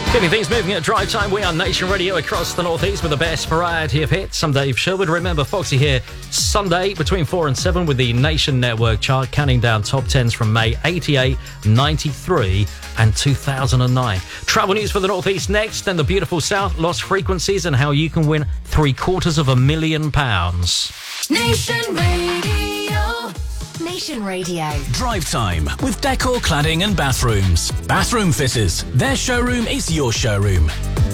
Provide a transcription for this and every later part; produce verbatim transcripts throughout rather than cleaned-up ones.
Keeping things moving at drive time, we are Nation Radio across the northeast with the best variety of hits. I'm Dave Sherwood. Remember, Foxy here Sunday between four and seven with the Nation Network chart, counting down top tens from May eighty-eight, ninety-three and two thousand nine. Travel news for the northeast next, then the beautiful south, lost frequencies and how you can win three quarters of a million pounds. Nation Radio. Nation Radio. Drive time with Decor Cladding and Bathrooms. Bathroom Fitters. Their showroom is your showroom.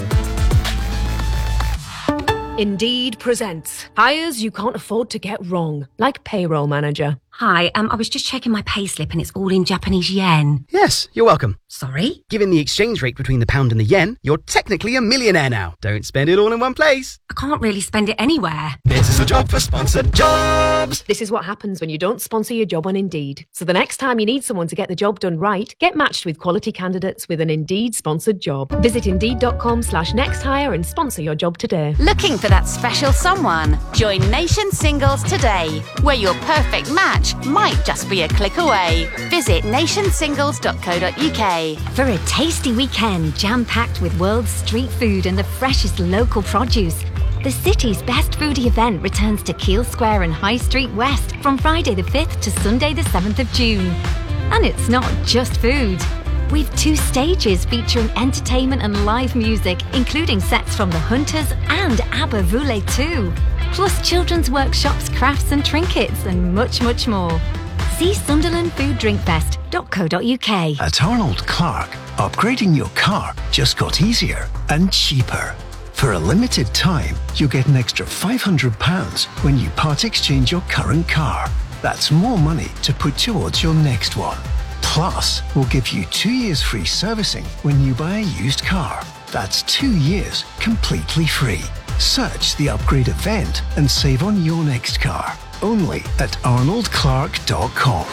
Indeed presents hires you can't afford to get wrong, like payroll manager. Hi, um, I was just checking my payslip and it's all in Japanese yen. Yes, you're welcome. Sorry? Given the exchange rate between the pound and the yen, you're technically a millionaire now. Don't spend it all in one place. I can't really spend it anywhere. This is a job for sponsored jobs. This is what happens when you don't sponsor your job on Indeed. So the next time you need someone to get the job done right, get matched with quality candidates with an Indeed sponsored job. Visit Indeed.com slash next hire and sponsor your job today. Looking for that special someone? Join Nation Singles today, where your perfect match might just be a click away. Visit nation singles dot co dot uk. For a tasty weekend jam-packed with world street food and the freshest local produce, the city's best foodie event returns to Keele Square and High Street West from Friday the fifth to Sunday the seventh of June. And it's not just food. We've two stages featuring entertainment and live music, including sets from The Hunters and ABBA Voulez too. Plus children's workshops, crafts and trinkets, and much, much more. See sunderland food drink fest dot co dot uk. At Arnold Clark, upgrading your car just got easier and cheaper. For a limited time, you'll get an extra five hundred pounds when you part exchange your current car. That's more money to put towards your next one. Plus, we'll give you two years free servicing when you buy a used car. That's two years completely free. Search the upgrade event and save on your next car. Only at arnold clark dot com.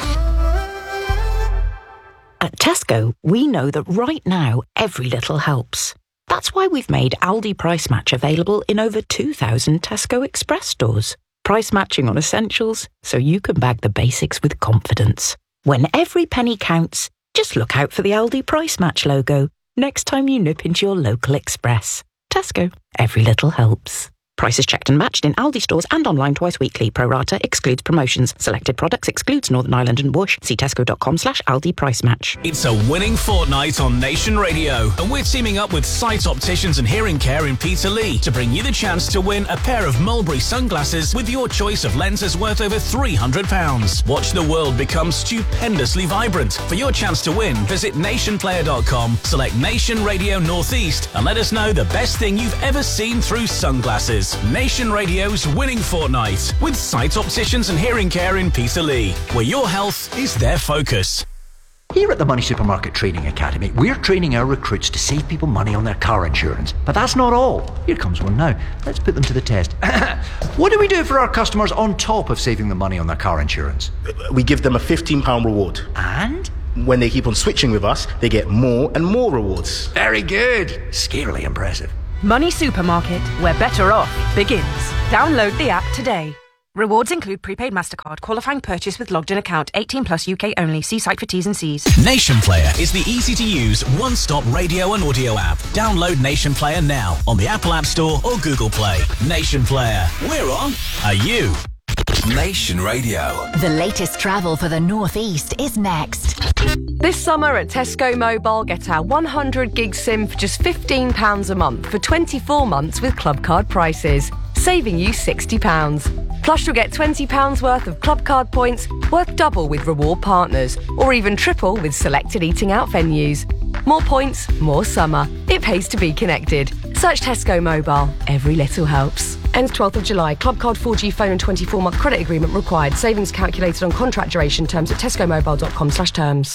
At Tesco, we know that right now, every little helps. That's why we've made Aldi Price Match available in over two thousand Tesco Express stores. Price matching on essentials, so you can bag the basics with confidence. When every penny counts, just look out for the Aldi Price Match logo next time you nip into your local Express. Tesco, every little helps. Prices checked and matched in Aldi stores and online twice weekly. Pro rata excludes promotions. Selected products excludes Northern Ireland and Bush. See tesco.com slash Aldi Price Match. It's a winning fortnight on Nation Radio, and we're teaming up with Sight Opticians and Hearing Care in Peterlee to bring you the chance to win a pair of Mulberry sunglasses with your choice of lenses worth over three hundred pounds. Watch the world become stupendously vibrant. For your chance to win, visit nation player dot com, select Nation Radio Northeast, and let us know the best thing you've ever seen through sunglasses. Nation Radio's winning fortnight with Sight Opticians and Hearing Care in Peterlee, where your health is their focus. Here at the Money Supermarket Training Academy, we're training our recruits to save people money on their car insurance. But that's not all. Here comes one now. Let's put them to the test. What do we do for our customers on top of saving them money on their car insurance? We give them a fifteen pounds reward. And? When they keep on switching with us, they get more and more rewards. Very good. Scarily impressive. Money Supermarket, where better off begins. Download the app today. Rewards include prepaid MasterCard, qualifying purchase with logged-in account, eighteen plus U K only. See site for T's and C's. Nation Player is the easy-to-use, one-stop radio and audio app. Download Nation Player now on the Apple App Store or Google Play. Nation Player. We're on. Are you? Nation Radio. The latest travel for the Northeast is next. This summer at Tesco Mobile, get our one hundred gig SIM for just fifteen pounds a month for twenty-four months with Club Card prices, saving you sixty pounds. Plus you'll get twenty pounds worth of Club Card points, worth double with reward partners, or even triple with selected eating out venues. More points, more summer. It pays to be connected. Search Tesco Mobile. Every little helps. Ends twelfth of July. Club Card four G phone and twenty-four month credit agreement required. Savings calculated on contract duration. Terms at tesco mobile dot com slash terms.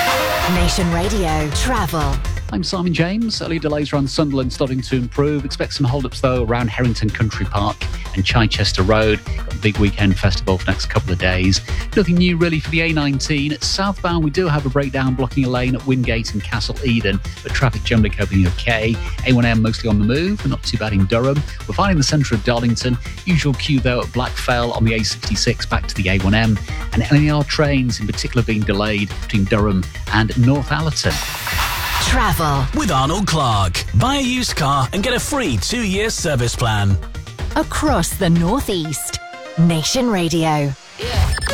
Nation Radio Travel. I'm Simon James. Early delays around Sunderland starting to improve. Expect some hold-ups, though, around Harrington Country Park and Chichester Road. Got a big weekend festival for the next couple of days. Nothing new, really, for the A nineteen. Southbound, we do have a breakdown blocking a lane at Wingate and Castle Eden, but traffic generally coping okay. A one M mostly on the move, but not too bad in Durham. We're finding the centre of Darlington. Usual queue, though, at Blackfell on the A sixty-six back to the A one M. And N E R trains, in particular, being delayed between Durham and Northallerton. travel. With Arnold Clark. Buy a used car and get a free two-year service plan. Across the Northeast. Nation Radio.